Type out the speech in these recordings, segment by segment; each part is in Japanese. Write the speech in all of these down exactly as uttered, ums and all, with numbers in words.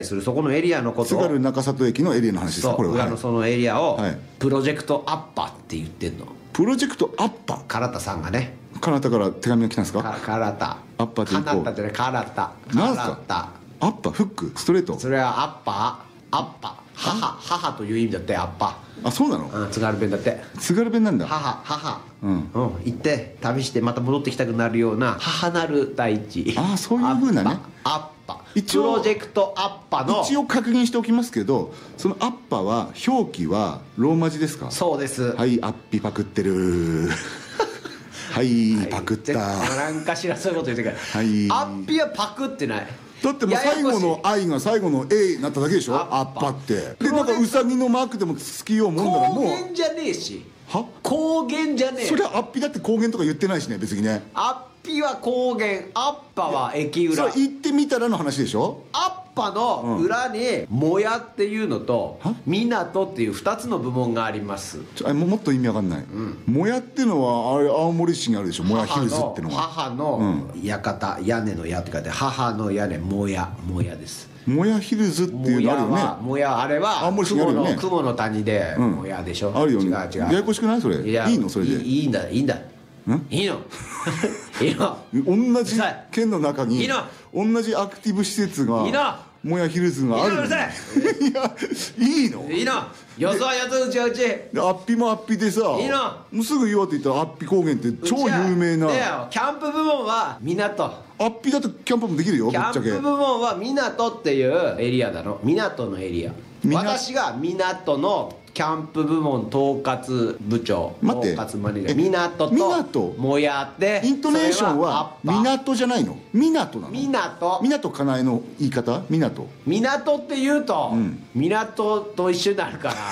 するそこのエリアのことを、 津軽中里駅のエリアの話ですか、これは。 裏のそのエリアを、 はい、 プロジェクトアッパーって言ってんの。 プロジェクトアッパー。 唐田さんがね、 唐田から手紙が来たんですか。 唐田アッパーって行こう。 かなたじゃない、唐田。 なんすか。アッパー、フック、ストレート。 それはアッパー、アッパー、母、母という意味だって、アッパー。 あ、そうなの。 うん、津軽弁だって。 津軽弁なんだ。 母、母、 うん、うん、 行って旅してまた戻ってきたくなるような母なる大地。 ああ、そういうふうなね。 アッパー、 一応プロジェクトアッパの一応確認しておきますけど、そのアッパは表記はローマ字ですか。 そうです。 はい、アッピパクってるはい、はい、パクった。 何かしらそういうこと言ってるから、はい、アッピはパクってない。 だってもう最後の「愛」が最後の「A」になっただけでしょ、アッパってで、なんかウサギのマークでもつきようもんならもう光源じゃねえし。 は光源じゃねえ。 それはアッピだって光源とか言ってないしね、別にね。 アッピは光源、アッパは駅裏。 それ言ってみたらの話でしょ。 アッパの裏にもやっていうのと港っていうふたつの部門があります。 ちょももっと意味わかんない。もやってのはあれ青森市にあるでしょ、もやヒルズってのは。 母の館、屋根の屋って書いて母の屋根、もや、もやです。 もやヒルズっていうのあるよね。 もや、あれは青森市にあるよね。 雲の谷でもやでしょ。 あるよね。 違う違う、 ややこしくないそれ。いいのそれで。 いいんだ、いいんだ、いいのいいの。 同じ県の中に同じアクティブ施設がもやヒルズがあるのに。いや、いいのいいの。よそはよそうちはうち。 アッピもアッピでさ、 いいの。 もうすぐ言おうって言ったらアッピ高原って超有名な。 キャンプ部門は港。 アッピだとキャンプもできるよ、ぶっちゃけ。 キャンプ部門は港っていうエリアだの。港のエリア。私が港のキャンプ部門統括部長、 待って、 統括マネージャー、港と港もやって、 イントネーションは港じゃないの。港なの。 港、 港かなえの言い方。港、 港って言うと、うん、港と一緒になるから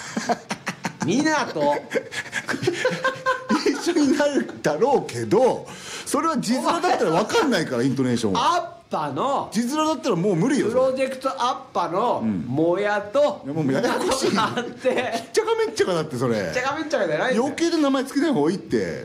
港一緒になるだろうけど、それは字面だったら分かんないから、イントネーションは。 アッパの字面だったらもう無理よ。 プロジェクトアッパのもやともややこしい。 あって、 ちっちゃかめっちゃかだってそれ。 ちっちゃかめっちゃかじゃないんだよ。 余計な名前つけない方がいいって。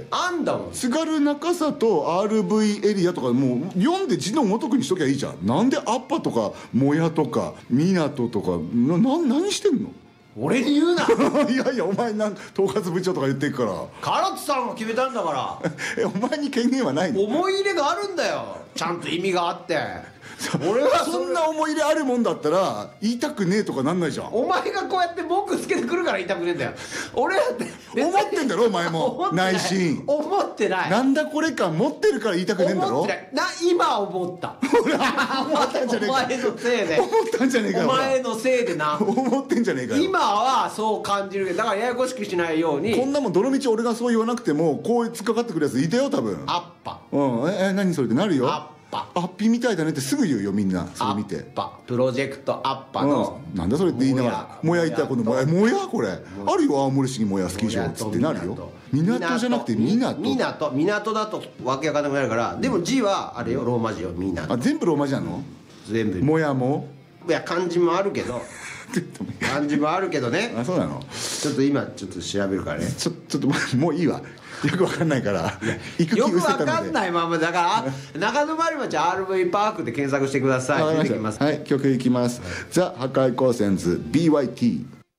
あんだもん。 津軽中里 アールブイ エリアとかもう読んで字のごとくにしときゃいいじゃん。なんでアッパとかもやとか港とかな、な何してんの。 俺に言うないやいや、お前なん統括部長とか言ってるから。 唐津さんが決めたんだからえ、お前に権限はないの。 思い入れがあるんだよ、ちゃんと意味があって。俺はそんな思い入れあるもんだったら言いたくねえとかなんないじゃん。 お前がこうやって文句つけてくるから言いたくねえんだよ。俺だって思ってんだろお前も内心。 思ってない。 なんだこれか持ってるから言いたくねえんだろ。 思ってないな。今思った。 ほら思ったんじゃねえか。 お前のせいで。 思ったんじゃねえか。 お前のせいでな。 思ってんじゃねえかよ。 今はそう感じるけど、だからややこしくしないように。 こんなもんどのみち俺がそう言わなくてもこう突っかかってくるやついたよ多分。 アッパ。 うん。え、何それってなるよ。 アッパ。 アッピみたいだねってすぐ言うよみんな。それ見て。 アッパ、プロジェクトアッパの、 うん、なんだそれって言いながらもやいたこのもやもやこれあるよ青森市にもやスキー場っつってなるよ。港じゃなくて港。 港港だとわけわかんなくなるから。でも字はあれよ、ローマ字よ、港。 あ、全部ローマ字なの。 全部もやも。 いや漢字もあるけど漢字もあるけどね。 あ、そうなの。 ちょっと今ちょっと調べるからね。 ちょちょっともういいわ。よくわかんないから行く気よく失せたので。 わかんないままだから中野丸町 アールブイ パークで検索してください。出てきます。 はい、曲いきます。ザ・破壊光線図 ビーワイティー